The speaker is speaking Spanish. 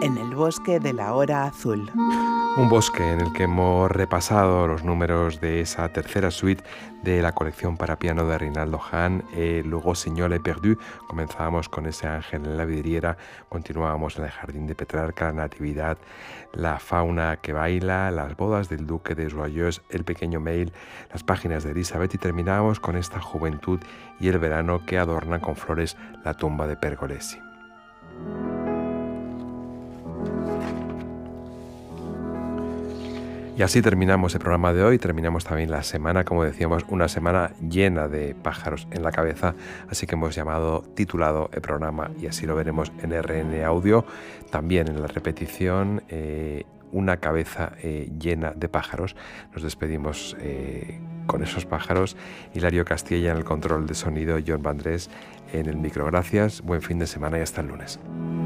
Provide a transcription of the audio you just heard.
en el bosque de la hora azul. Un bosque en el que hemos repasado los números de esa tercera suite de la colección para piano de Rinaldo Hahn, Le Rossignol perdu. Comenzábamos con ese ángel en la vidriera, continuábamos en el jardín de Petrarca, la Natividad, la fauna que baila, las bodas del duque de Joyeuse, el pequeño Mail, las páginas de Elizabeth y terminábamos con esta juventud y el verano que adornan con flores la tumba de Pergolesi. Y así terminamos el programa de hoy, terminamos también la semana, como decíamos, una semana llena de pájaros en la cabeza, así que hemos titulado el programa, y así lo veremos en RN Audio, también en la repetición, una cabeza llena de pájaros. Nos despedimos con esos pájaros. Hilario Castilla en el control de sonido, John Vandrés en el micro. Gracias, buen fin de semana y hasta el lunes.